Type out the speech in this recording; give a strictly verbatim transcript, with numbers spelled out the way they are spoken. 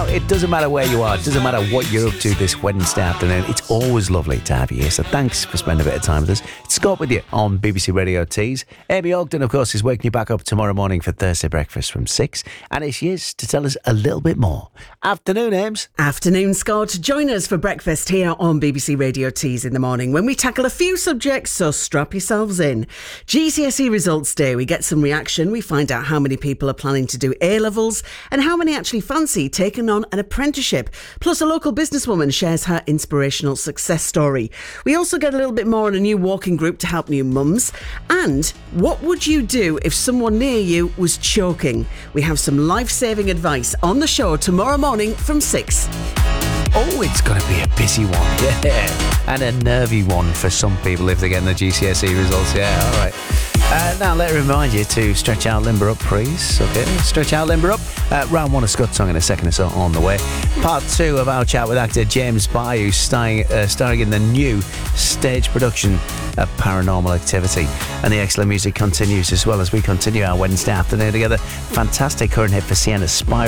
it doesn't matter where you are, it doesn't matter what you're up to this Wednesday afternoon. It's always lovely to have you here. So thanks for spending a bit of time with us. It's Scott with you on B B C Radio Tees. Amy Ogden, of course, is waking you back up tomorrow morning for Thursday breakfast from six. And here she is to tell us a little bit more. Afternoon, Ames. Afternoon, Scott. Join us for breakfast here on B B C Radio Tees in the morning when we tackle a few subjects, so strap yourselves in. G C S E results day. We get some reaction. We find out how many people are planning to do A-levels and how many actually fancy taking on an apprenticeship. Plus, a local businesswoman shares her inspirational success story. We also get a little bit more on a new walking group to help new mums. And what would you do if someone near you was choking? We have some life-saving advice on the show tomorrow morning from six. Oh, it's going to be a busy one. Yeah. And a nervy one for some people if they're getting the G C S E results. Yeah, all right. Uh, now, let me remind you to stretch out, limber up, please. Okay, stretch out, limber up. Uh, round one of Scott's Song in a second or so on the way. Part two of our chat with actor James Bayou, starring, uh, starring in the new stage production of Paranormal Activity. And the excellent music continues as well as we continue our Wednesday afternoon together. Fantastic current hit for Sienna, Spyro.